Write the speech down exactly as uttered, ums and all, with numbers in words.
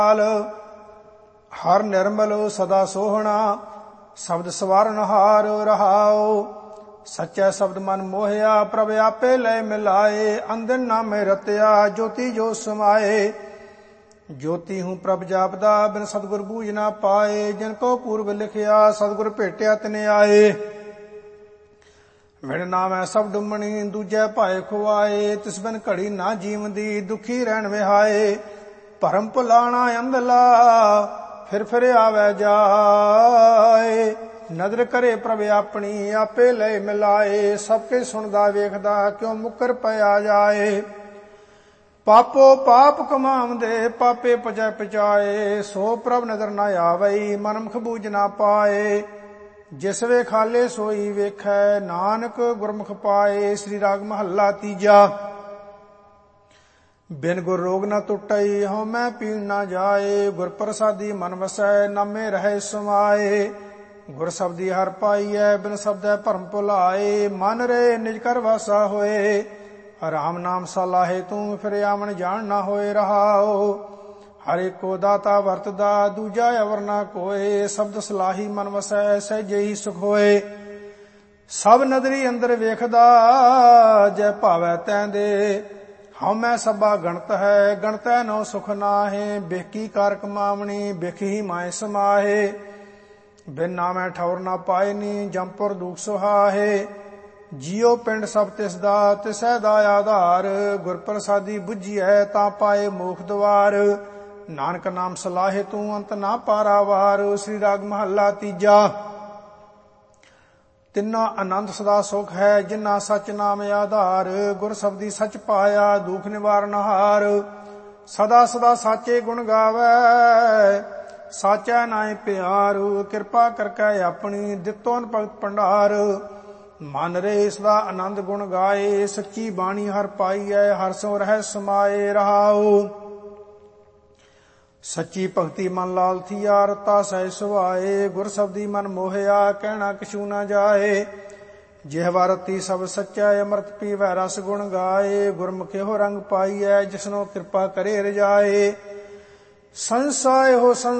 ਹਰ ਨਿਰਮਲ ਸਦਾ ਸੋਹਣਾ ਸ਼ਬਦ ਸਵਾਰਨ ਹਾਰ ਰਹਾਉ। ਸੱਚਾ ਸ਼ਬਦ ਮਨ ਮੋਹਿਆ ਪ੍ਰਭ ਆਪੇ ਲੈ ਮਿਲਾਏ। ਅੰਦਰ ਨਾਮੇ ਰਤਿਆ ਜੋਤੀ ਜੋ ਸਮਾਏ। ਜੋਤੀ ਹੂੰ ਪ੍ਰਭ ਜਾਪਦਾ ਬਿਨ ਸਤਿਗੁਰ ਬੂਝ ਨਾ ਪਾਏ। ਜਿਨ ਕੋ ਪੂਰਬ ਲਿਖਿਆ ਸਤਿਗੁਰ ਭੇਟਿਆ ਤਿਨ ਆਏ। ਵਿਣ ਨਾਮੈ ਸਭ ਡੁੰਮਣੀ ਦੂਜੈ ਭਾਏ ਖੁਆਏ। ਤਿਸ ਬਿਨ ਘੜੀ ਨਾ ਜੀਵਦੀ ਦੁਖੀ ਰਹਿਣ ਵਿਹਾਏ। ਭਰਮ ਭੁਲਾਣਾ ਅੰਧਲਾ ਫਿਰ ਫਿਰ ਆਵੈ ਜਾਏ। ਨਦਰ ਕਰੇ ਪ੍ਰਭ ਆਪਣੀ ਆਪੇ ਲੈ ਮਿਲਾਏ। ਸਭ ਕੇ ਸੁਣਦਾ ਵੇਖਦਾ ਕਿਉਂ ਮੁਕਰ ਪਿਆ ਜਾਏ। ਪਾਪੋ ਪਾਪ ਕਮਾਵਦੇ ਪਾਪੇ ਪਜੈ ਪਚਾਏ। ਸੋ ਪ੍ਰਭ ਨਦਰ ਨਾ ਆਵਈ ਮਨ ਮੁਖ ਬੂਝ ਨਾ ਪਾਏ। ਜਿਸ ਵੇ ਖਾਲੇ ਸੋਈ ਵੇਖੈ ਨਾਨਕ ਗੁਰਮੁਖ ਪਾਏ। ਸ੍ਰੀ ਰਾਗ ਮਹੱਲਾ ਤੀਜਾ। ਬਿਨ ਗੁਰ ਰੋਗ ਨ ਟੁੱਟਈ ਹਉ ਮੈਂ ਪੀਣ ਨਾ ਜਾਏ। ਗੁਰ ਪ੍ਰਸਾਦੀ ਮਨ ਵਸੈ ਨਾਮੇ ਰਹਿ ਸਮਾਏ। ਗੁਰ ਸ਼ਬਦੀ ਹਰ ਪਾਈਐ ਬਿਨ ਸ਼ਬਦੈ ਭਰਮ ਭੁਲਾਏ। ਮਨ ਰੇ ਨਿਜ ਕਰ ਵਾਸਾ ਹੋਏ ਰਾਮ ਨਾਮ ਸਲਾਹੇ ਤੂੰ ਫਿਰ ਆਵਣ ਜਾਣ ਨਾ ਹੋਏ ਰਹਾਓ। ਹਰ ਏਕੋ ਦਾਤਾ ਵਰਤਦਾ ਦੂਜਾ ਅਵਰ ਨਾ ਕੋਏ। ਸ਼ਬਦ ਸਲਾਹੀ ਮਨ ਵਸੈ ਸਹਿਜੇ ਹੀ ਸੁਖ ਹੋਏ। ਸਭ ਨਦਰੀ ਅੰਦਰ ਵੇਖਦਾ ਜੈ ਭਾਵੈ ਤੈਂ ਦੇ। ਹਉ ਮੈਂ ਸਭਾ ਗਣਤ ਹੈ ਗਣਤੈ ਨੋ ਸੁਖ ਨਾਹੇ। ਬੇਕੀ ਕਾਰ ਕਮਾਵਣੀ ਬਿਖ ਹੀ ਮਾਏ ਸਮਾਹੇ। ਬਿਨ ਨਾਮੈ ਠੌਰ ਨਾ ਪਾਏ ਨੀ ਜੰਪੁਰ ਦੁਖ ਸੁਹਾਹੇ। ਜੀਉ ਪਿੰਡ ਸਭ ਤਿਸ ਦਾ ਤਿਸੈ ਦਾ ਆਧਾਰ। ਗੁਰ ਪ੍ਰਸਾਦੀ ਬੁੱਝੀਐ ਤਾਂ ਪਾਏ ਮੋਖ ਦੁਆਰ। ਨਾਨਕ ਨਾਮ ਸਲਾਹੇ ਤੂੰ ਅੰਤ ਨਾ ਪਾਰਾਵਾਰ। ਸ੍ਰੀ ਰਾਗ ਮਹੱਲਾ ਤੀਜਾ। ਤਿੰਨਾ ਆਨੰਦ ਸਦਾ ਸੁਖ ਹੈ ਜਿਨਾ ਸਚ ਨਾਮ ਆਧਾਰ। ਗੁਰ ਸ਼ਬਦੀ ਸਚ ਪਾਇਆ ਦੁਖ ਨਿਵਾਰਨ ਹਾਰ। ਸਦਾ ਸਦਾ ਸਾਚੇ ਗੁਣ ਗਾਵੈ ਸਾਚੈ ਨਾਇ ਪਿਆਰ। ਕਿਰਪਾ ਕਰਕੇ ਆਪਣੀ ਦਿੱਤੋਨ ਭਗਤ ਭੰਡਾਰ। ਮਨ ਰੇ ਸਦਾ ਆਨੰਦ ਗੁਣ ਗਾਏ। ਸੱਚੀ ਬਾਣੀ ਹਰ ਪਾਈਐ ਹਰ ਸੋ ਰਹਿ ਸਮਾਏ ਰਹਾਉ। ਸੱਚੀ ਭਗਤੀ ਮਨ ਲਾਲ ਥੀਆ ਰਤਾ ਸਹਿ ਸੁਭਾਏ। ਗੁਰ ਸ਼ਬਦੀ ਮਨ ਮੋਹਿਆ ਕਹਿਣਾ ਕਛੂ ਨਾ ਜਾਏ। ਜਿਹਵਾ ਰਤੀ ਸਭ ਸੱਚੈ ਅੰਮ੍ਰਿਤ ਪੀਵੈ ਰਸ ਗੁਣ ਗਾਏ। ਗੁਰਮੁਖਿ ਹੋ ਰੰਗ ਪਾਈਐ ਜਿਸਨੋ ਕਿਰਪਾ ਕਰੇ ਰਜਾਏ। ਸੰਸਾਇ ਹੋ